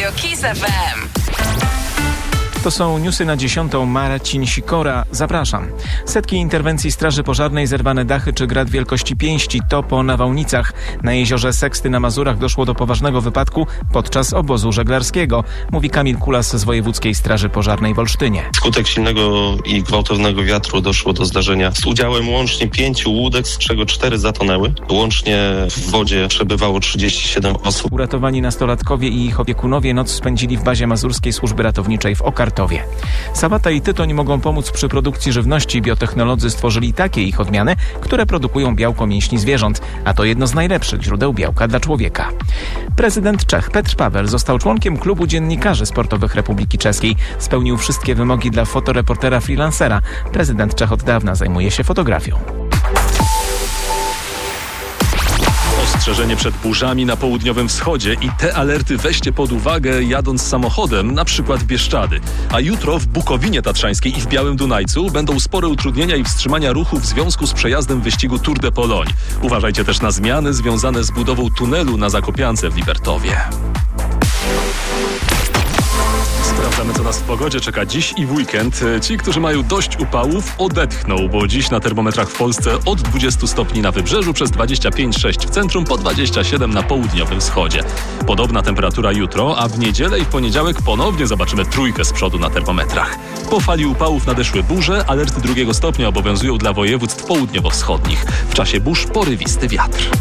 Radio Kiss FM. To są newsy na 10. Marcin Sikora. Zapraszam. Setki interwencji Straży Pożarnej, zerwane dachy czy grat wielkości pięści. To po nawałnicach. Na jeziorze Seksty na Mazurach doszło do poważnego wypadku podczas obozu żeglarskiego, mówi Kamil Kulas z Wojewódzkiej Straży Pożarnej w Olsztynie. Wskutek silnego i gwałtownego wiatru doszło do zdarzenia z udziałem łącznie 5 łódek, z czego 4 zatonęły. Łącznie w wodzie przebywało 37 osób. Uratowani nastolatkowie i ich opiekunowie noc spędzili w bazie Mazurskiej Służby Ratowniczej w Okartowie. Sałata i tytoń mogą pomóc przy produkcji żywności. Biotechnolodzy stworzyli takie ich odmiany, które produkują białko mięśni zwierząt, a to jedno z najlepszych źródeł białka dla człowieka. Prezydent Czech Petr Paweł został członkiem klubu dziennikarzy sportowych Republiki Czeskiej. Spełnił wszystkie wymogi dla fotoreportera freelancera. Prezydent Czech od dawna zajmuje się fotografią. Ostrzeżenie przed burzami na południowym wschodzie i te alerty weźcie pod uwagę jadąc samochodem, na przykład Bieszczady. A jutro w Bukowinie Tatrzańskiej i w Białym Dunajcu będą spore utrudnienia i wstrzymania ruchu w związku z przejazdem wyścigu Tour de Pologne. Uważajcie też na zmiany związane z budową tunelu na Zakopiance w Libertowie. Sprawdzamy, co nas w pogodzie czeka dziś i w weekend. Ci, którzy mają dość upałów, odetchną, bo dziś na termometrach w Polsce od 20 stopni na wybrzeżu, przez 25,6 w centrum, po 27 na południowym wschodzie. Podobna temperatura jutro, a w niedzielę i w poniedziałek ponownie zobaczymy trójkę z przodu na termometrach. Po fali upałów nadeszły burze, alerty 2 stopnia obowiązują dla województw południowo-wschodnich. W czasie burz porywisty wiatr.